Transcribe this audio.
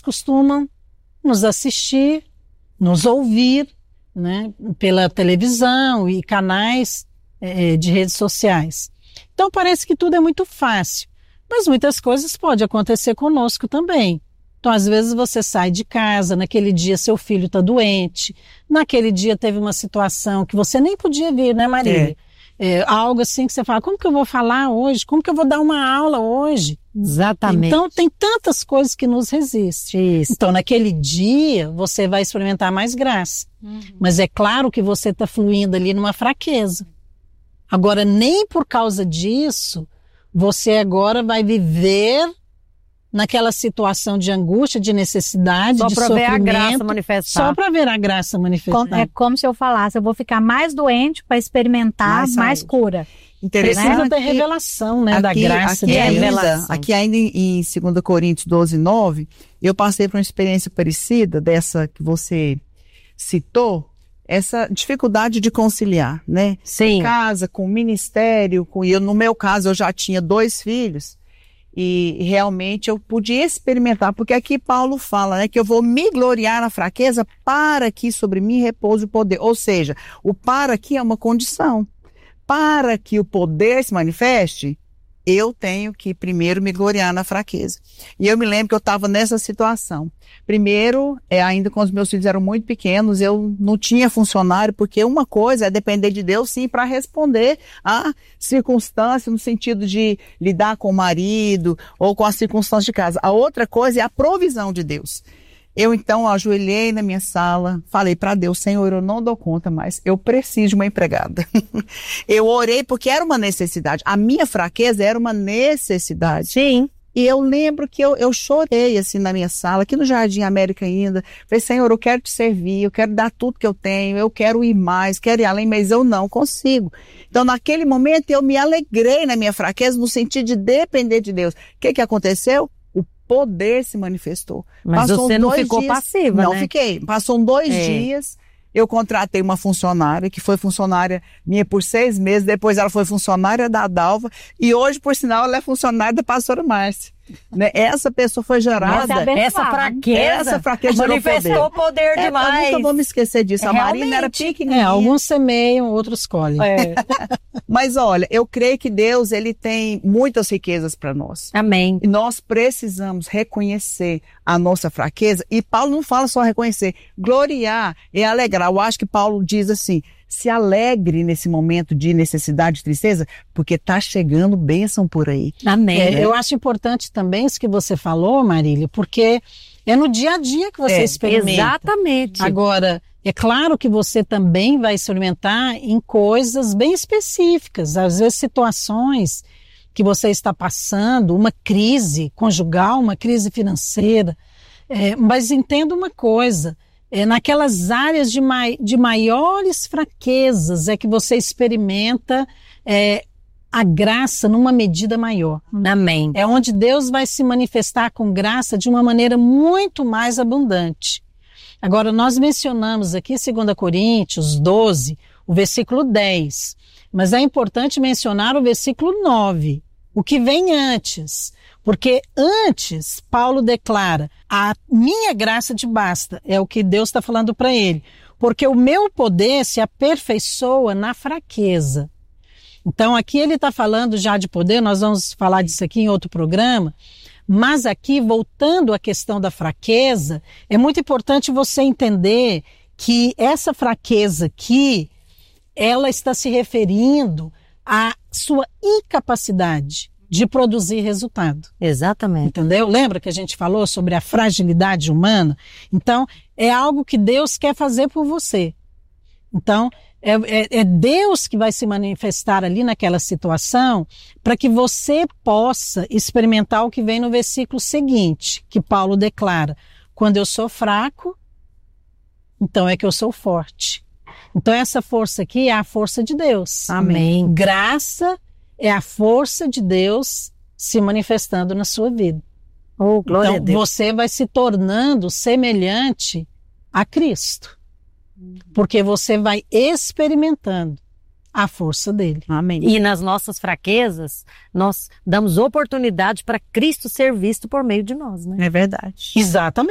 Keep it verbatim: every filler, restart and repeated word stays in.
costumam nos assistir, nos ouvir, né, pela televisão e canais é, de redes sociais. Então parece que tudo é muito fácil, mas muitas coisas podem acontecer conosco também. Então às vezes você sai de casa, naquele dia seu filho está doente, naquele dia teve uma situação que você nem podia vir, né, Marília? É. É, algo assim que você fala, como que eu vou falar hoje? Como que eu vou dar uma aula hoje? Exatamente. Então tem tantas coisas que nos resistem. Isso. Então naquele dia você vai experimentar mais graça. Uhum. Mas é claro que você está fluindo ali numa fraqueza. Agora nem por causa disso você agora vai viver naquela situação de angústia, de necessidade, só de pra sofrimento. Só para ver a graça manifestar. Só para ver a graça manifestar. É como se eu falasse, eu vou ficar mais doente para experimentar mais, mais cura. Precisa ter revelação, né, aqui, da graça aqui de ainda, aqui ainda em, em dois Coríntios doze, nove, eu passei por uma experiência parecida dessa que você citou, essa dificuldade de conciliar, né? Sim. Casa, com ministério, com eu, no meu caso eu já tinha dois filhos e realmente eu pude experimentar, porque aqui Paulo fala, né, que eu vou me gloriar na fraqueza para que sobre mim repouse o poder, ou seja, o para aqui é uma condição. Para que o poder se manifeste, eu tenho que primeiro me gloriar na fraqueza. E eu me lembro que eu estava nessa situação. Primeiro, é, ainda quando os meus filhos eram muito pequenos, eu não tinha funcionário, porque uma coisa é depender de Deus, sim, para responder a circunstância, no sentido de lidar com o marido ou com as circunstâncias de casa. A outra coisa é a provisão de Deus. Eu, então, ajoelhei na minha sala, falei para Deus, Senhor, eu não dou conta mais, eu preciso de uma empregada. Eu orei porque era uma necessidade. A minha fraqueza era uma necessidade. Sim. E eu lembro que eu, eu chorei, assim, na minha sala, aqui no Jardim América ainda. Falei, Senhor, eu quero te servir, eu quero dar tudo que eu tenho, eu quero ir mais, quero ir além, mas eu não consigo. Então, naquele momento, eu me alegrei na minha fraqueza, no sentido de depender de Deus. O que que aconteceu? Poder se manifestou. Mas Passou você não dois ficou dias, passiva, não né? Não fiquei. Passou dois é. dias, eu contratei uma funcionária, que foi funcionária minha por seis meses, depois ela foi funcionária da Dalva, e hoje, por sinal, ela é funcionária da pastora Márcia. Né? Essa pessoa foi gerada, essa fraqueza, essa fraqueza manifestou poder, poder é, demais. Eu nunca vou me esquecer disso. É, a Marina era pequenininha. É, alguns semeiam, outros colhem. É. Mas olha, eu creio que Deus, ele tem muitas riquezas para nós. Amém. E nós precisamos reconhecer a nossa fraqueza. E Paulo não fala só reconhecer, gloriar e alegrar. Eu acho que Paulo diz assim, se alegre nesse momento de necessidade e tristeza, porque está chegando bênção por aí. Amém. É, eu acho importante também isso que você falou, Marília, porque é no dia a dia que você é, experimenta. Exatamente. Agora, é claro que você também vai experimentar em coisas bem específicas, às vezes situações que você está passando, uma crise conjugal, uma crise financeira, é, mas entenda uma coisa, é, naquelas áreas de, mai, de maiores fraquezas é que você experimenta é, a graça numa medida maior. Amém. É onde Deus vai se manifestar com graça de uma maneira muito mais abundante. Agora, nós mencionamos aqui dois Coríntios doze, o versículo dez, mas é importante mencionar o versículo nove, o que vem antes. Porque antes, Paulo declara, a minha graça te basta, é o que Deus está falando para ele, porque o meu poder se aperfeiçoa na fraqueza. Então aqui ele está falando já de poder, nós vamos falar disso aqui em outro programa, mas aqui, voltando à questão da fraqueza, é muito importante você entender que essa fraqueza aqui, ela está se referindo à sua incapacidade de produzir resultado. Exatamente. Entendeu? Lembra que a gente falou sobre a fragilidade humana? Então, é algo que Deus quer fazer por você. Então, é, é, é Deus que vai se manifestar ali naquela situação para que você possa experimentar o que vem no versículo seguinte, que Paulo declara, quando eu sou fraco, então é que eu sou forte. Então, essa força aqui é a força de Deus. Amém. Graça é a força de Deus se manifestando na sua vida. Oh, glória então, a Deus. Você vai se tornando semelhante a Cristo. Porque você vai experimentando a força dele. Amém. E nas nossas fraquezas, nós damos oportunidade para Cristo ser visto por meio de nós, né? É verdade. Exatamente.